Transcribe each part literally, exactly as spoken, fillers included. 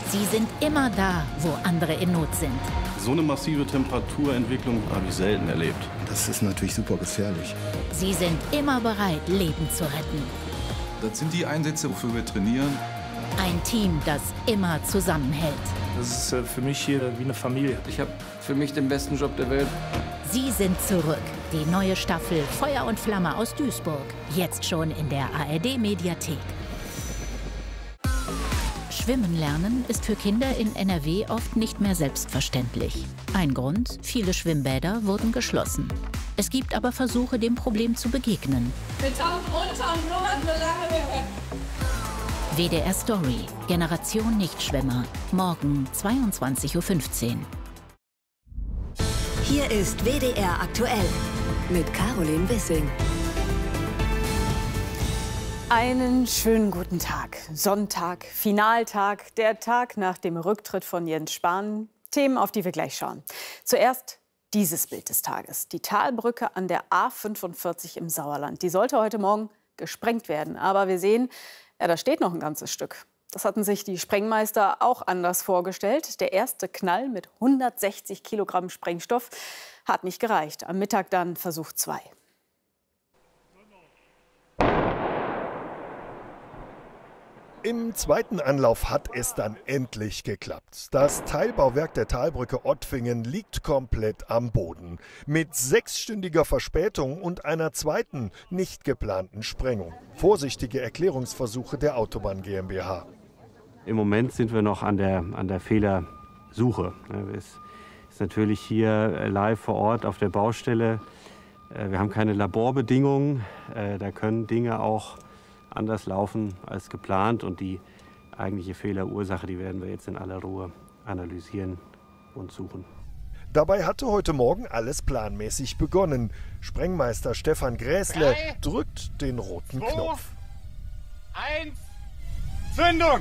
Sie sind immer da, wo andere in Not sind. So eine massive Temperaturentwicklung habe ich selten erlebt. Das ist natürlich super gefährlich. Sie sind immer bereit, Leben zu retten. Das sind die Einsätze, wofür wir trainieren. Ein Team, das immer zusammenhält. Das ist äh, für mich hier wie eine Familie. Ich habe für mich den besten Job der Welt. Sie sind zurück. Die neue Staffel Feuer und Flamme aus Duisburg. Jetzt schon in der A R D-Mediathek. Schwimmen lernen ist für Kinder in N R W oft nicht mehr selbstverständlich. Ein Grund: viele Schwimmbäder wurden geschlossen. Es gibt aber Versuche, dem Problem zu begegnen. Wir tauchen runter und blubbern so lange wir können. W D R Story. Generation Nichtschwimmer. Morgen zweiundzwanzig Uhr fünfzehn. Hier ist W D R aktuell mit Caroline Wissing. Einen schönen guten Tag. Sonntag, Finaltag, der Tag nach dem Rücktritt von Jens Spahn. Themen, auf die wir gleich schauen. Zuerst dieses Bild des Tages. Die Talbrücke an der A fünfundvierzig im Sauerland. Die sollte heute Morgen gesprengt werden. Aber wir sehen, ja, da steht noch ein ganzes Stück. Das hatten sich die Sprengmeister auch anders vorgestellt. Der erste Knall mit hundertsechzig Kilogramm Sprengstoff hat nicht gereicht. Am Mittag dann Versuch zwei. Im zweiten Anlauf hat es dann endlich geklappt. Das Teilbauwerk der Talbrücke Ottwingen liegt komplett am Boden. Mit sechsstündiger Verspätung und einer zweiten, nicht geplanten Sprengung. Vorsichtige Erklärungsversuche der Autobahn GmbH. Im Moment sind wir noch an der, an der Fehlersuche. Es ist natürlich hier live vor Ort auf der Baustelle. Wir haben keine Laborbedingungen. Da können Dinge auch anders laufen als geplant. Und die eigentliche Fehlerursache, die werden wir jetzt in aller Ruhe analysieren und suchen. Dabei hatte heute Morgen alles planmäßig begonnen. Sprengmeister Stefan Gräßle Drei, drückt den roten zwei, Knopf. Eins, Zündung!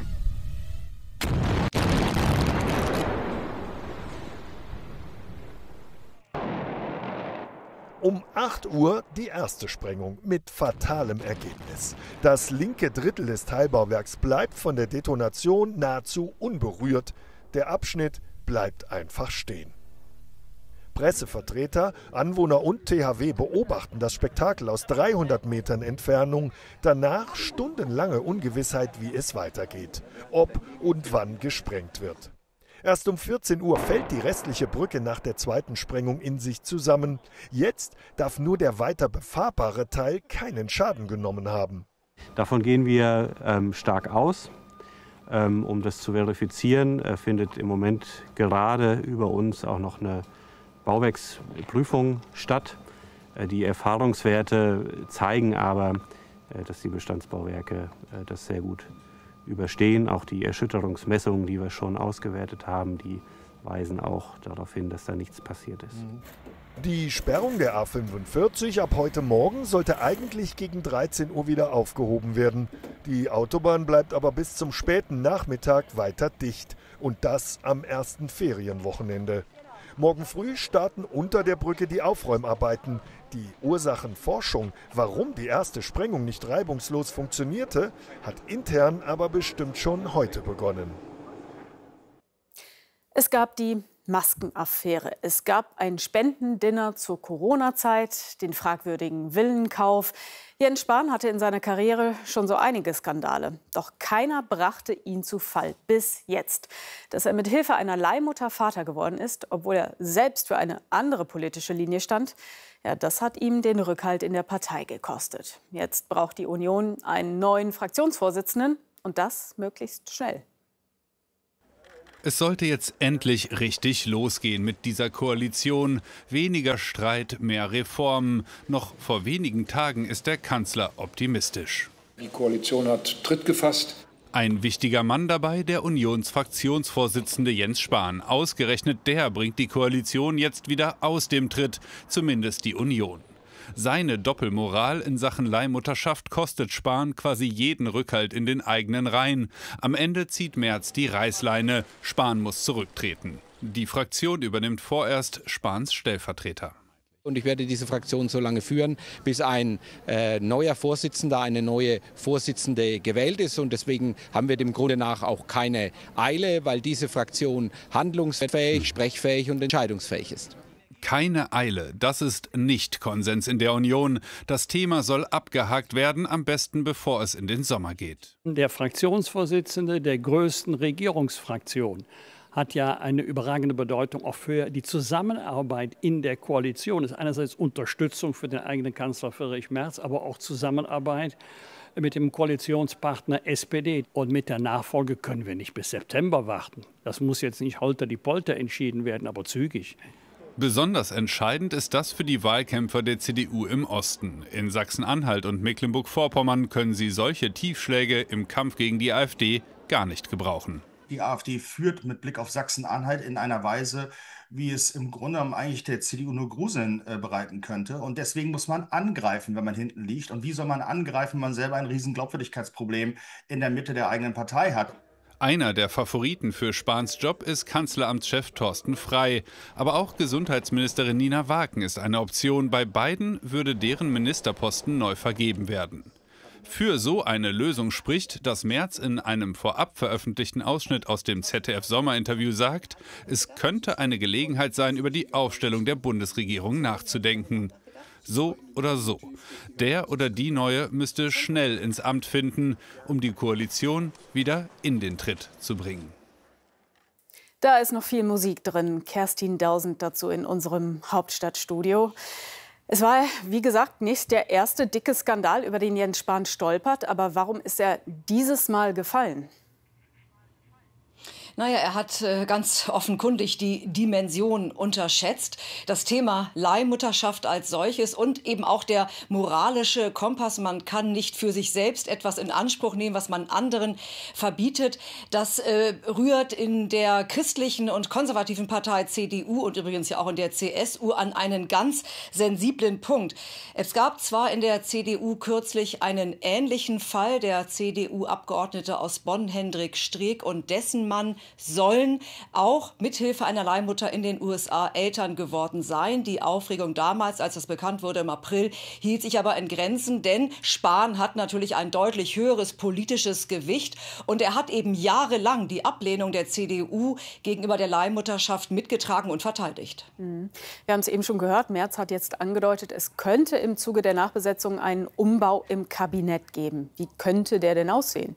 Um acht Uhr die erste Sprengung mit fatalem Ergebnis. Das linke Drittel des Teilbauwerks bleibt von der Detonation nahezu unberührt. Der Abschnitt bleibt einfach stehen. Pressevertreter, Anwohner und T H W beobachten das Spektakel aus dreihundert Metern Entfernung. Danach stundenlange Ungewissheit, wie es weitergeht, ob und wann gesprengt wird. Erst um vierzehn Uhr fällt die restliche Brücke nach der zweiten Sprengung in sich zusammen. Jetzt darf nur der weiter befahrbare Teil keinen Schaden genommen haben. Davon gehen wir ähm, stark aus. Ähm, um das zu verifizieren, äh, findet im Moment gerade über uns auch noch eine Bauwerksprüfung statt. Äh, die Erfahrungswerte zeigen aber, äh, dass die Bestandsbauwerke äh, das sehr gut überstehen. Auch die Erschütterungsmessungen, die wir schon ausgewertet haben, die weisen auch darauf hin, dass da nichts passiert ist. Die Sperrung der A fünfundvierzig ab heute Morgen sollte eigentlich gegen dreizehn Uhr wieder aufgehoben werden. Die Autobahn bleibt aber bis zum späten Nachmittag weiter dicht. Und das am ersten Ferienwochenende. Morgen früh starten unter der Brücke die Aufräumarbeiten. Die Ursachenforschung, warum die erste Sprengung nicht reibungslos funktionierte, hat intern aber bestimmt schon heute begonnen. Es gab die Maskenaffäre. Es gab ein Spendendinner zur Corona-Zeit, den fragwürdigen Villenkauf. Jens Spahn hatte in seiner Karriere schon so einige Skandale. Doch keiner brachte ihn zu Fall. Bis jetzt. Dass er mit Hilfe einer Leihmutter Vater geworden ist, obwohl er selbst für eine andere politische Linie stand, ja, das hat ihm den Rückhalt in der Partei gekostet. Jetzt braucht die Union einen neuen Fraktionsvorsitzenden. Und das möglichst schnell. Es sollte jetzt endlich richtig losgehen mit dieser Koalition. Weniger Streit, mehr Reformen. Noch vor wenigen Tagen ist der Kanzler optimistisch. Die Koalition hat Tritt gefasst. Ein wichtiger Mann dabei, der Unionsfraktionsvorsitzende Jens Spahn. Ausgerechnet der bringt die Koalition jetzt wieder aus dem Tritt, zumindest die Union. Seine Doppelmoral in Sachen Leihmutterschaft kostet Spahn quasi jeden Rückhalt in den eigenen Reihen. Am Ende zieht Merz die Reißleine. Spahn muss zurücktreten. Die Fraktion übernimmt vorerst Spahns Stellvertreter. Und ich werde diese Fraktion so lange führen, bis ein äh, neuer Vorsitzender, eine neue Vorsitzende gewählt ist. Und deswegen haben wir dem Grunde nach auch keine Eile, weil diese Fraktion handlungsfähig, sprechfähig und entscheidungsfähig ist. Keine Eile, das ist nicht Konsens in der Union. Das Thema soll abgehakt werden, am besten bevor es in den Sommer geht. Der Fraktionsvorsitzende der größten Regierungsfraktion hat ja eine überragende Bedeutung auch für die Zusammenarbeit in der Koalition. Das ist einerseits Unterstützung für den eigenen Kanzler Friedrich Merz, aber auch Zusammenarbeit mit dem Koalitionspartner S P D. Und mit der Nachfolge können wir nicht bis September warten. Das muss jetzt nicht holter die Polter entschieden werden, aber zügig. Besonders entscheidend ist das für die Wahlkämpfer der C D U im Osten. In Sachsen-Anhalt und Mecklenburg-Vorpommern können sie solche Tiefschläge im Kampf gegen die AfD gar nicht gebrauchen. Die AfD führt mit Blick auf Sachsen-Anhalt in einer Weise, wie es im Grunde genommen eigentlich der C D U nur Gruseln äh, bereiten könnte. Und deswegen muss man angreifen, wenn man hinten liegt. Und wie soll man angreifen, wenn man selber ein riesen Glaubwürdigkeitsproblem in der Mitte der eigenen Partei hat? Einer der Favoriten für Spahns Job ist Kanzleramtschef Thorsten Frey. Aber auch Gesundheitsministerin Nina Waken ist eine Option. Bei beiden würde deren Ministerposten neu vergeben werden. Für so eine Lösung spricht, dass Merz in einem vorab veröffentlichten Ausschnitt aus dem Z D F-Sommerinterview sagt, es könnte eine Gelegenheit sein, über die Aufstellung der Bundesregierung nachzudenken. So oder so. Der oder die Neue müsste schnell ins Amt finden, um die Koalition wieder in den Tritt zu bringen. Da ist noch viel Musik drin. Kerstin Dausend dazu in unserem Hauptstadtstudio. Es war, wie gesagt, nicht der erste dicke Skandal, über den Jens Spahn stolpert. Aber warum ist er dieses Mal gefallen? Naja, er hat äh, ganz offenkundig die Dimension unterschätzt. Das Thema Leihmutterschaft als solches und eben auch der moralische Kompass. Man kann nicht für sich selbst etwas in Anspruch nehmen, was man anderen verbietet. Das äh, rührt in der christlichen und konservativen Partei C D U und übrigens ja auch in der C S U an einen ganz sensiblen Punkt. Es gab zwar in der C D U kürzlich einen ähnlichen Fall. Der C D U-Abgeordnete aus Bonn, Hendrik Streeck, und dessen Mann sollen auch mithilfe einer Leihmutter in den U S A Eltern geworden sein. Die Aufregung damals, als das bekannt wurde im April, hielt sich aber in Grenzen, denn Spahn hat natürlich ein deutlich höheres politisches Gewicht und er hat eben jahrelang die Ablehnung der C D U gegenüber der Leihmutterschaft mitgetragen und verteidigt. Wir haben es eben schon gehört, Merz hat jetzt angedeutet, es könnte im Zuge der Nachbesetzung einen Umbau im Kabinett geben. Wie könnte der denn aussehen?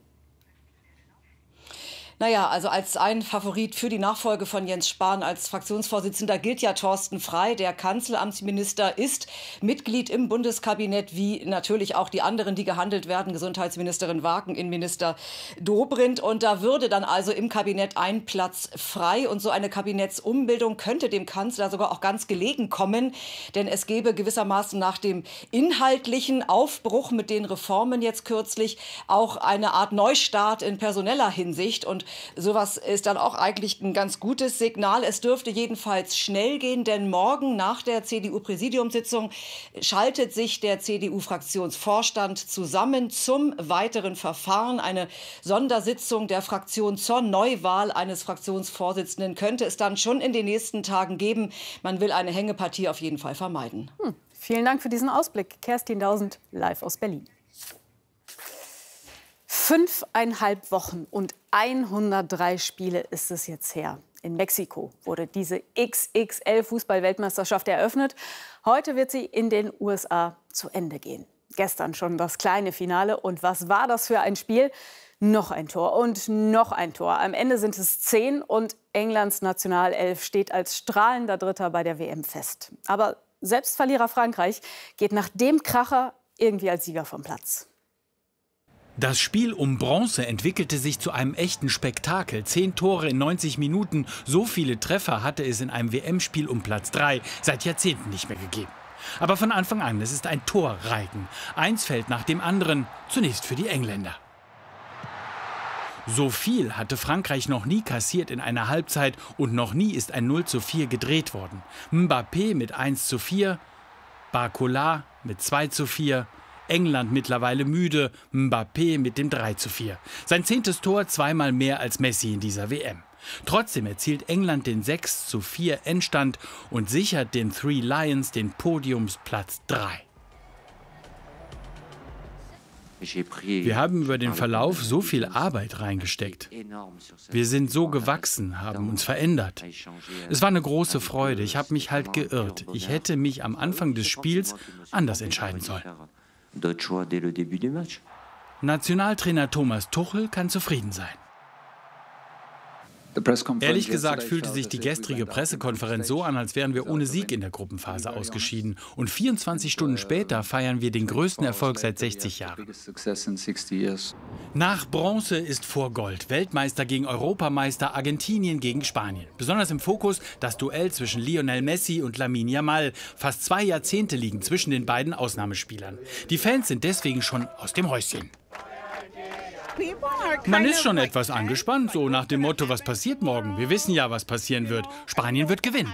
Naja, also als ein Favorit für die Nachfolge von Jens Spahn als Fraktionsvorsitzender gilt ja Thorsten Frey. Der Kanzleramtsminister ist Mitglied im Bundeskabinett, wie natürlich auch die anderen, die gehandelt werden. Gesundheitsministerin Waken, Innenminister Dobrindt. Und da würde dann also im Kabinett ein Platz frei. Und so eine Kabinettsumbildung könnte dem Kanzler sogar auch ganz gelegen kommen. Denn es gäbe gewissermaßen nach dem inhaltlichen Aufbruch mit den Reformen jetzt kürzlich auch eine Art Neustart in personeller Hinsicht. Und sowas ist dann auch eigentlich ein ganz gutes Signal. Es dürfte jedenfalls schnell gehen, denn morgen nach der C D U-Präsidiumssitzung schaltet sich der C D U-Fraktionsvorstand zusammen zum weiteren Verfahren. Eine Sondersitzung der Fraktion zur Neuwahl eines Fraktionsvorsitzenden könnte es dann schon in den nächsten Tagen geben. Man will eine Hängepartie auf jeden Fall vermeiden. Hm. Vielen Dank für diesen Ausblick. Kerstin Dausend, live aus Berlin. Fünfeinhalb Wochen und hundertdrei Spiele ist es jetzt her. In Mexiko wurde diese X X L-Fußball-Weltmeisterschaft eröffnet. Heute wird sie in den U S A zu Ende gehen. Gestern schon das kleine Finale. Und was war das für ein Spiel? Noch ein Tor und noch ein Tor. Am Ende sind es zehn und Englands Nationalelf steht als strahlender Dritter bei der W M fest. Aber selbst Verlierer Frankreich geht nach dem Kracher irgendwie als Sieger vom Platz. Das Spiel um Bronze entwickelte sich zu einem echten Spektakel. Zehn Tore in neunzig Minuten. So viele Treffer hatte es in einem W M-Spiel um Platz drei seit Jahrzehnten nicht mehr gegeben. Aber von Anfang an, es ist ein Torreigen. Eins fällt nach dem anderen, zunächst für die Engländer. So viel hatte Frankreich noch nie kassiert in einer Halbzeit und noch nie ist ein null zu vier gedreht worden. Mbappé mit eins zu vier, Barcola mit zwei zu vier, England mittlerweile müde, Mbappé mit dem drei zu vier. Sein zehntes Tor, zweimal mehr als Messi in dieser W M. Trotzdem erzielt England den sechs zu vier Endstand und sichert den Three Lions den Podiumsplatz drei. Wir haben über den Verlauf so viel Arbeit reingesteckt. Wir sind so gewachsen, haben uns verändert. Es war eine große Freude. Ich habe mich halt geirrt. Ich hätte mich am Anfang des Spiels anders entscheiden sollen. Nationaltrainer Thomas Tuchel kann zufrieden sein. Ehrlich gesagt fühlte sich die gestrige Pressekonferenz so an, als wären wir ohne Sieg in der Gruppenphase ausgeschieden. Und vierundzwanzig Stunden später feiern wir den größten Erfolg seit sechzig Jahren. Nach Bronze ist vor Gold. Weltmeister gegen Europameister, Argentinien gegen Spanien. Besonders im Fokus das Duell zwischen Lionel Messi und Lamine Yamal. Fast zwei Jahrzehnte liegen zwischen den beiden Ausnahmespielern. Die Fans sind deswegen schon aus dem Häuschen. Man ist schon etwas angespannt, so nach dem Motto, was passiert morgen? Wir wissen ja, was passieren wird. Spanien wird gewinnen.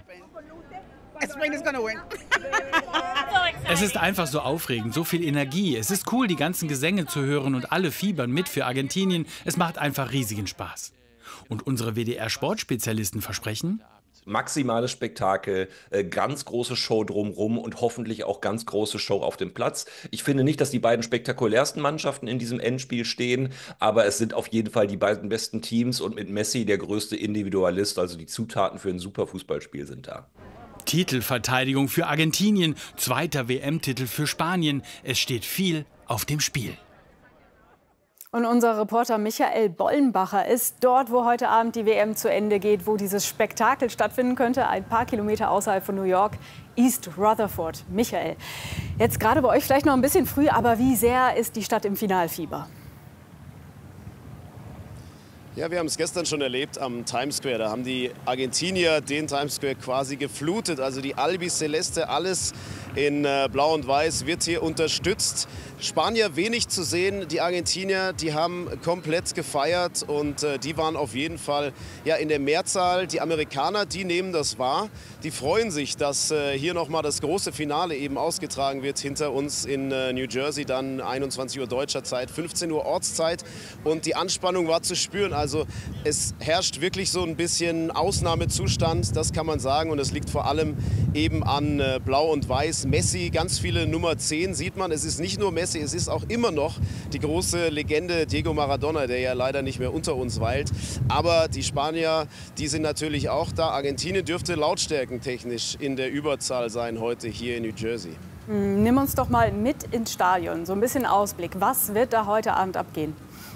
Es ist einfach so aufregend, so viel Energie. Es ist cool, die ganzen Gesänge zu hören und alle fiebern mit für Argentinien. Es macht einfach riesigen Spaß. Und unsere W D R-Sportspezialisten versprechen: maximales Spektakel, äh, ganz große Show drumherum und hoffentlich auch ganz große Show auf dem Platz. Ich finde nicht, dass die beiden spektakulärsten Mannschaften in diesem Endspiel stehen, aber es sind auf jeden Fall die beiden besten Teams und mit Messi der größte Individualist, also die Zutaten für ein super Fußballspiel sind da. Titelverteidigung für Argentinien, zweiter W M-Titel für Spanien. Es steht viel auf dem Spiel. Und unser Reporter Michael Bollenbacher ist dort, wo heute Abend die W M zu Ende geht, wo dieses Spektakel stattfinden könnte, ein paar Kilometer außerhalb von New York, East Rutherford. Michael, jetzt gerade bei euch vielleicht noch ein bisschen früh, aber wie sehr ist die Stadt im Finalfieber? Ja, wir haben es gestern schon erlebt am Times Square. Da haben die Argentinier den Times Square quasi geflutet. Also die Albi Celeste, alles in äh, Blau und Weiß, wird hier unterstützt. Spanier wenig zu sehen. Die Argentinier, die haben komplett gefeiert und äh, die waren auf jeden Fall ja, in der Mehrzahl. Die Amerikaner, die nehmen das wahr. Die freuen sich, dass äh, hier nochmal das große Finale eben ausgetragen wird hinter uns in äh, New Jersey. Dann einundzwanzig Uhr deutscher Zeit, fünfzehn Uhr Ortszeit. Und die Anspannung war zu spüren. Also es herrscht wirklich so ein bisschen Ausnahmezustand, das kann man sagen. Und es liegt vor allem eben an äh, Blau und Weiß. Messi, ganz viele Nummer zehn sieht man. Es ist nicht nur Messi, es ist auch immer noch die große Legende Diego Maradona, der ja leider nicht mehr unter uns weilt. Aber die Spanier, die sind natürlich auch da. Argentinien dürfte lautstärkentechnisch in der Überzahl sein heute hier in New Jersey. Nimm uns doch mal mit ins Stadion, so ein bisschen Ausblick. Was wird da heute Abend abgehen?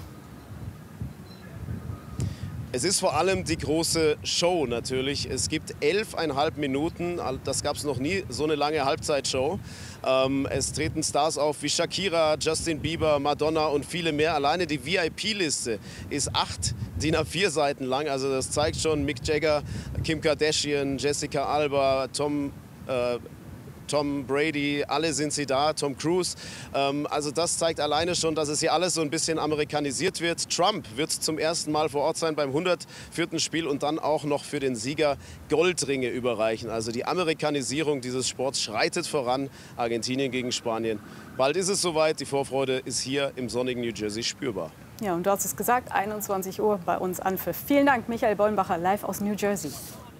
Es ist vor allem die große Show natürlich. Es gibt elfeinhalb Minuten, das gab es noch nie, so eine lange Halbzeitshow. Ähm, es treten Stars auf wie Shakira, Justin Bieber, Madonna und viele mehr. Alleine die V I P-Liste ist acht D I N A vier Seiten lang. Also das zeigt schon Mick Jagger, Kim Kardashian, Jessica Alba, Tom... Äh, Tom Brady, alle sind sie da, Tom Cruise. Ähm, also das zeigt alleine schon, dass es hier alles so ein bisschen amerikanisiert wird. Trump wird zum ersten Mal vor Ort sein beim hundertvierten Spiel und dann auch noch für den Sieger Goldringe überreichen. Also die Amerikanisierung dieses Sports schreitet voran. Argentinien gegen Spanien. Bald ist es soweit. Die Vorfreude ist hier im sonnigen New Jersey spürbar. Ja, und du hast es gesagt, einundzwanzig Uhr bei uns Anpfiff. Vielen Dank, Michael Bollenbacher, live aus New Jersey.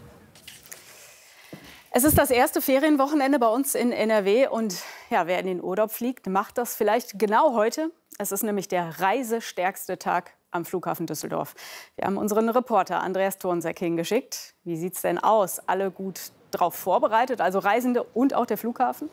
Es ist das erste Ferienwochenende bei uns in N R W und ja, wer in den Urlaub fliegt, macht das vielleicht genau heute. Es ist nämlich der reisestärkste Tag am Flughafen Düsseldorf. Wir haben unseren Reporter Andreas Thornseck hingeschickt. Wie sieht es denn aus? Alle gut darauf vorbereitet, also Reisende und auch der Flughafen?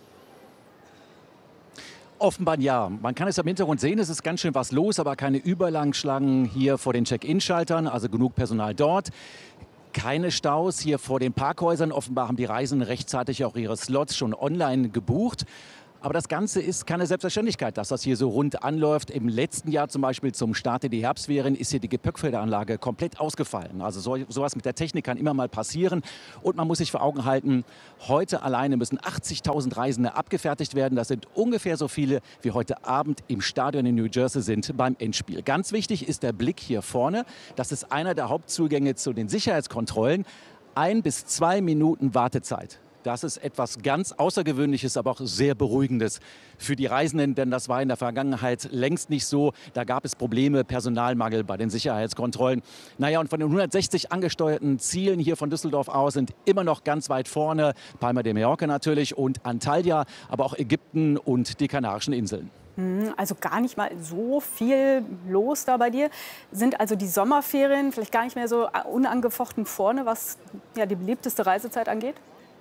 Offenbar ja. Man kann es im Hintergrund sehen, es ist ganz schön was los, aber keine überlangen Schlangen hier vor den Check-in-Schaltern, also genug Personal dort. Keine Staus hier vor den Parkhäusern. Offenbar haben die Reisenden rechtzeitig auch ihre Slots schon online gebucht. Aber das Ganze ist keine Selbstverständlichkeit, dass das hier so rund anläuft. Im letzten Jahr zum Beispiel zum Start in die Herbstferien ist hier die Gepäckfelderanlage komplett ausgefallen. Also so, sowas mit der Technik kann immer mal passieren. Und man muss sich vor Augen halten, heute alleine müssen achtzigtausend Reisende abgefertigt werden. Das sind ungefähr so viele, wie heute Abend im Stadion in New Jersey sind beim Endspiel. Ganz wichtig ist der Blick hier vorne. Das ist einer der Hauptzugänge zu den Sicherheitskontrollen. Ein bis zwei Minuten Wartezeit. Das ist etwas ganz Außergewöhnliches, aber auch sehr Beruhigendes für die Reisenden, denn das war in der Vergangenheit längst nicht so. Da gab es Probleme, Personalmangel bei den Sicherheitskontrollen. Naja, und von den hundertsechzig angesteuerten Zielen hier von Düsseldorf aus sind immer noch ganz weit vorne Palma de Mallorca natürlich und Antalya, aber auch Ägypten und die Kanarischen Inseln. Also gar nicht mal so viel los da bei dir. Sind also die Sommerferien vielleicht gar nicht mehr so unangefochten vorne, was ja die beliebteste Reisezeit angeht?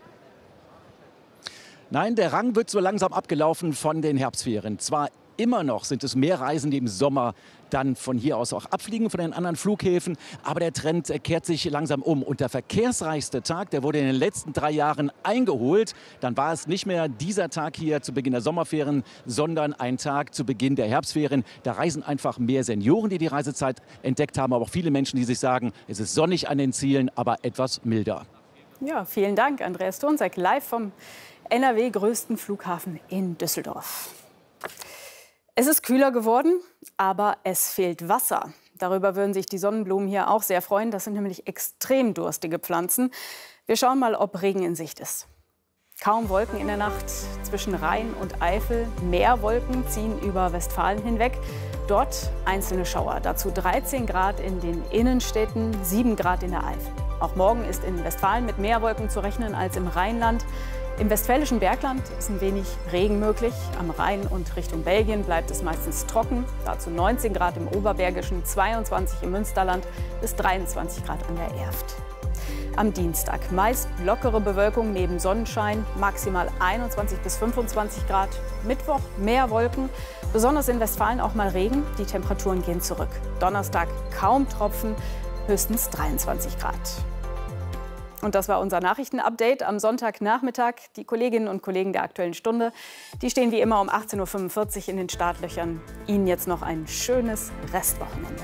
Nein, der Rang wird so langsam abgelaufen von den Herbstferien. Zwar immer noch sind es mehr Reisende im Sommer dann von hier aus auch abfliegen von den anderen Flughäfen, aber der Trend kehrt sich langsam um. Und der verkehrsreichste Tag, der wurde in den letzten drei Jahren eingeholt. Dann war es nicht mehr dieser Tag hier zu Beginn der Sommerferien, sondern ein Tag zu Beginn der Herbstferien. Da reisen einfach mehr Senioren, die die Reisezeit entdeckt haben, aber auch viele Menschen, die sich sagen, es ist sonnig an den Zielen, aber etwas milder. Ja, vielen Dank, Andreas Tonsack, live vom N R W größten Flughafen in Düsseldorf. Es ist kühler geworden, aber es fehlt Wasser. Darüber würden sich die Sonnenblumen hier auch sehr freuen. Das sind nämlich extrem durstige Pflanzen. Wir schauen mal, ob Regen in Sicht ist. Kaum Wolken in der Nacht zwischen Rhein und Eifel. Mehr Wolken ziehen über Westfalen hinweg. Dort einzelne Schauer. Dazu dreizehn Grad in den Innenstädten, sieben Grad in der Eifel. Auch morgen ist in Westfalen mit mehr Wolken zu rechnen als im Rheinland. Im westfälischen Bergland ist ein wenig Regen möglich. Am Rhein und Richtung Belgien bleibt es meistens trocken. Dazu neunzehn Grad im Oberbergischen, zweiundzwanzig im Münsterland bis dreiundzwanzig Grad an der Erft. Am Dienstag meist lockere Bewölkung neben Sonnenschein, maximal einundzwanzig bis fünfundzwanzig Grad. Mittwoch mehr Wolken, besonders in Westfalen auch mal Regen. Die Temperaturen gehen zurück. Donnerstag kaum Tropfen, höchstens dreiundzwanzig Grad. Und das war unser Nachrichtenupdate am Sonntagnachmittag. Die Kolleginnen und Kollegen der Aktuellen Stunde, die stehen wie immer um achtzehn Uhr fünfundvierzig in den Startlöchern. Ihnen jetzt noch ein schönes Restwochenende.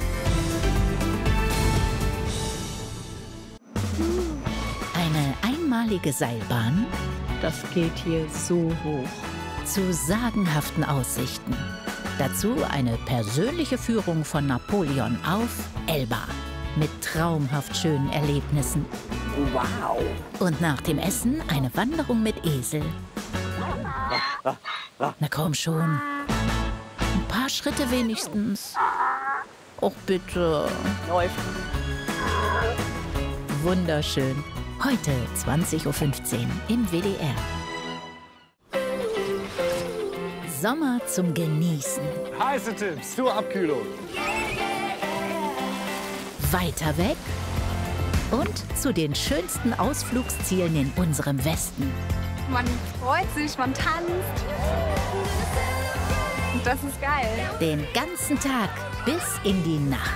Eine einmalige Seilbahn, das geht hier so hoch, zu sagenhaften Aussichten. Dazu eine persönliche Führung von Napoleon auf Elba. Mit traumhaft schönen Erlebnissen. Wow! Und nach dem Essen eine Wanderung mit Esel. Na komm schon. Ein paar Schritte wenigstens. Och bitte. Läuft. Wunderschön. Heute zwanzig Uhr fünfzehn im W D R. Sommer zum Genießen. Heiße Tipps zur Abkühlung. Weiter weg und zu den schönsten Ausflugszielen in unserem Westen. Man freut sich, man tanzt. Und das ist geil. Den ganzen Tag bis in die Nacht.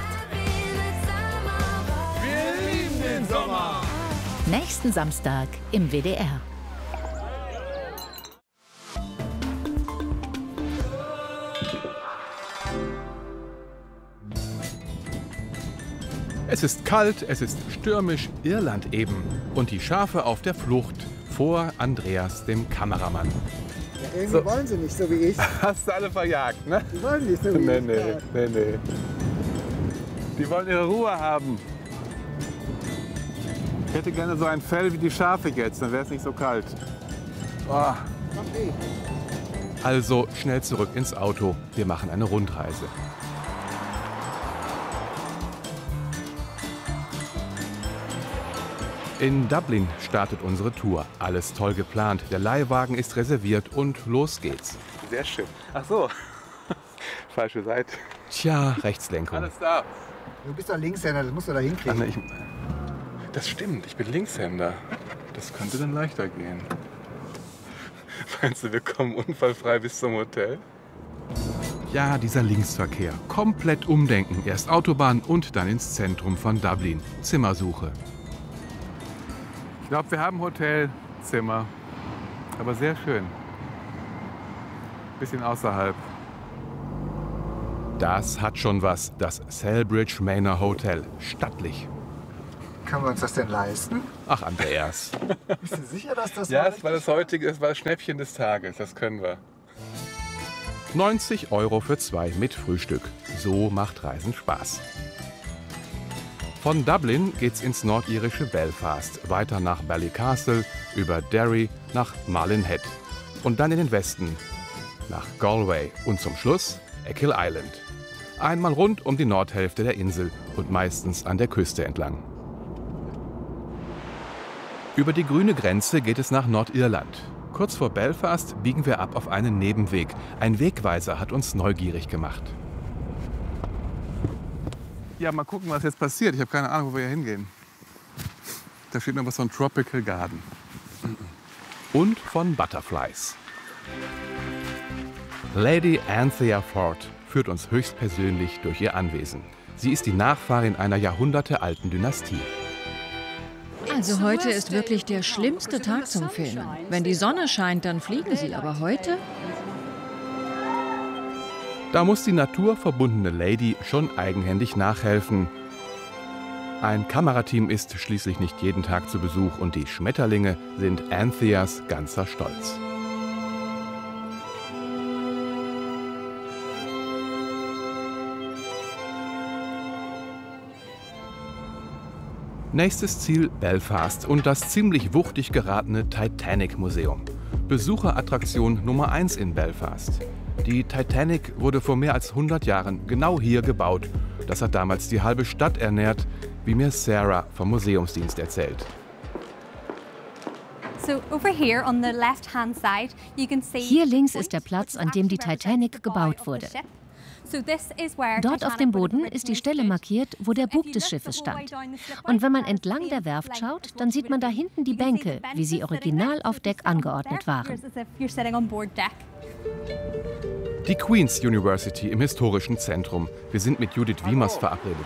Wir lieben den Sommer. Nächsten Samstag im W D R. Es ist kalt, es ist stürmisch, Irland eben. Und die Schafe auf der Flucht vor Andreas, dem Kameramann. Ja, irgendwie so. Wollen sie nicht, so wie ich. Hast du alle verjagt, ne? Die wollen nicht, so wie nee, ich. Nee, nee, nee. Die wollen ihre Ruhe haben. Ich hätte gerne so ein Fell wie die Schafe jetzt, dann wäre es nicht so kalt. Oh. Okay. Also schnell zurück ins Auto. Wir machen eine Rundreise. In Dublin startet unsere Tour. Alles toll geplant. Der Leihwagen ist reserviert und los geht's. Sehr schön. Ach so. Falsche Seite. Tja, Rechtslenkung. Alles da. Du bist doch Linkshänder, das musst du da hinkriegen. Ach, ne, ich, das stimmt, ich bin Linkshänder. Das könnte dann leichter gehen. Meinst du, wir kommen unfallfrei bis zum Hotel? Ja, dieser Linksverkehr. Komplett umdenken. Erst Autobahn und dann ins Zentrum von Dublin. Zimmersuche. Ich glaube, wir haben Hotelzimmer, aber sehr schön. Bisschen außerhalb. Das hat schon was, das Selbridge Manor Hotel. Stattlich. Können wir uns das denn leisten? Ach, Andreas. Bist du sicher, dass das... Ja, das war das heutige, das war das Schnäppchen des Tages, das können wir. neunzig Euro für zwei mit Frühstück. So macht Reisen Spaß. Von Dublin geht's ins nordirische Belfast, weiter nach Ballycastle, über Derry nach Marlinhead und dann in den Westen nach Galway und zum Schluss Achill Island. Einmal rund um die Nordhälfte der Insel und meistens an der Küste entlang. Über die grüne Grenze geht es nach Nordirland. Kurz vor Belfast biegen wir ab auf einen Nebenweg. Ein Wegweiser hat uns neugierig gemacht. Ja, mal gucken, was jetzt passiert. Ich habe keine Ahnung, wo wir hier hingehen. Da steht noch was von Tropical Garden. Und von Butterflies. Lady Anthea Ford führt uns höchstpersönlich durch ihr Anwesen. Sie ist die Nachfahrin einer jahrhundertealten Dynastie. Also heute ist wirklich der schlimmste Tag zum Filmen. Wenn die Sonne scheint, dann fliegen sie. Aber heute? Da muss die naturverbundene Lady schon eigenhändig nachhelfen. Ein Kamerateam ist schließlich nicht jeden Tag zu Besuch und die Schmetterlinge sind Antheas ganzer Stolz. Nächstes Ziel Belfast und das ziemlich wuchtig geratene Titanic-Museum. Besucherattraktion Nummer eins in Belfast. Die Titanic wurde vor mehr als hundert Jahren genau hier gebaut. Das hat damals die halbe Stadt ernährt, wie mir Sarah vom Museumsdienst erzählt. Hier links ist der Platz, an dem die Titanic gebaut wurde. Dort auf dem Boden ist die Stelle markiert, wo der Bug des Schiffes stand. Und wenn man entlang der Werft schaut, dann sieht man da hinten die Bänke, wie sie original auf Deck angeordnet waren. Die Queen's University im historischen Zentrum. Wir sind mit Judith Wiemers verabredet.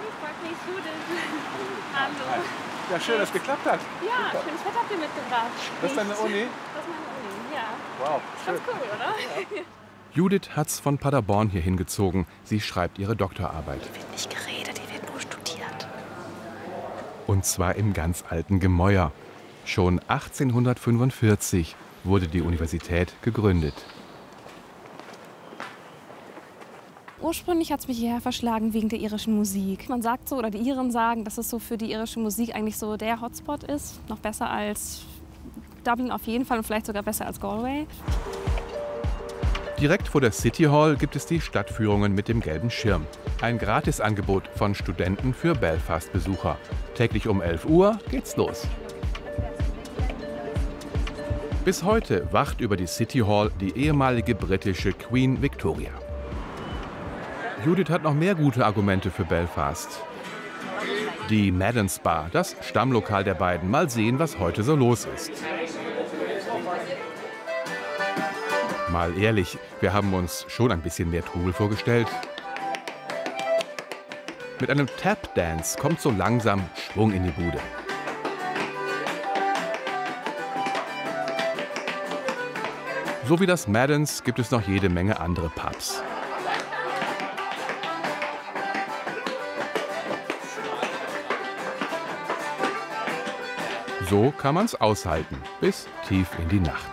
Hallo. Ja, schön, dass es geklappt hat. Ja, schönes Wetter habt ihr mitgebracht. Das ist deine Uni? Das ist meine Uni, ja. Wow, schön. Ganz cool, oder? Ja. Judith hat's von Paderborn hier hingezogen. Sie schreibt ihre Doktorarbeit. Hier wird nicht geredet, hier wird nur studiert. Und zwar im ganz alten Gemäuer. Schon achtzehnhundertfünfundvierzig wurde die Universität gegründet. Ursprünglich hat es mich hierher verschlagen wegen der irischen Musik. Man sagt so, oder die Iren sagen, dass es so für die irische Musik eigentlich so der Hotspot ist. Noch besser als Dublin auf jeden Fall und vielleicht sogar besser als Galway. Direkt vor der City Hall gibt es die Stadtführungen mit dem gelben Schirm. Ein Gratisangebot von Studenten für Belfast-Besucher. Täglich um elf Uhr geht's los. Bis heute wacht über die City Hall die ehemalige britische Queen Victoria. Judith hat noch mehr gute Argumente für Belfast. Die Maddens Bar, das Stammlokal der beiden. Mal sehen, was heute so los ist. Mal ehrlich, wir haben uns schon ein bisschen mehr Trubel vorgestellt. Mit einem Tap-Dance kommt so langsam Schwung in die Bude. So wie das Maddens gibt es noch jede Menge andere Pubs. So kann man's aushalten, bis tief in die Nacht.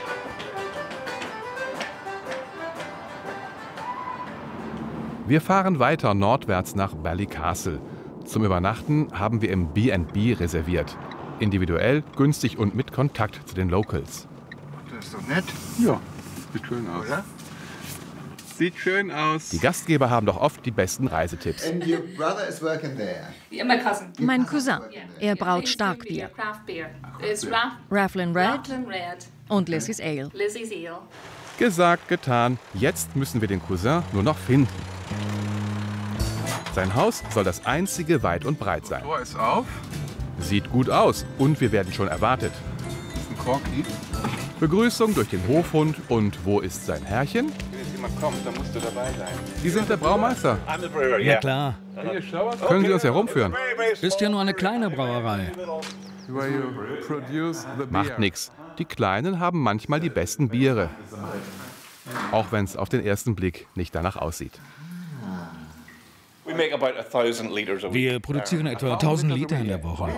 Wir fahren weiter nordwärts nach Ballycastle. Zum Übernachten haben wir im B and B reserviert. Individuell, günstig und mit Kontakt zu den Locals. Das ist doch nett. Ja, sieht schön aus. Oder? Sieht schön aus. Die Gastgeber haben doch oft die besten Reisetipps. And your brother is working there. Mein Cousin. Er braut Starkbier. Rathlin Red und Lizzie's Ale. Gesagt, getan. Jetzt müssen wir den Cousin nur noch finden. Sein Haus soll das einzige weit und breit sein. Tor ist auf. Sieht gut aus und wir werden schon erwartet. Das ist ein Corky. Begrüßung durch den Hofhund und wo ist sein Herrchen? Wenn jetzt jemand kommt, dann musst du dabei sein. Sie sind der Braumeister. Ja klar. Können Sie uns herumführen? Ist ja nur eine kleine Brauerei. Macht nix. Die Kleinen haben manchmal die besten Biere. Auch wenn es auf den ersten Blick nicht danach aussieht. Wir produzieren etwa tausend Liter in der Woche.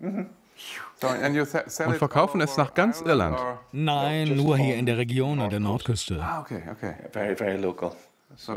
Und verkaufen es nach ganz Irland? Nein, nur hier in der Region an der Nordküste. Ah, okay, okay. Very, very local.